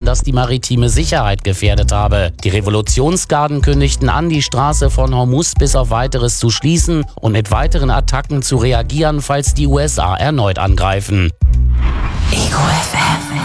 das die maritime Sicherheit gefährdet habe. Die Revolutionsgarden kündigten an, die Straße von Hormuz bis auf Weiteres zu schließen und mit weiteren Attacken zu reagieren, falls die USA erneut angreifen. Ego FM.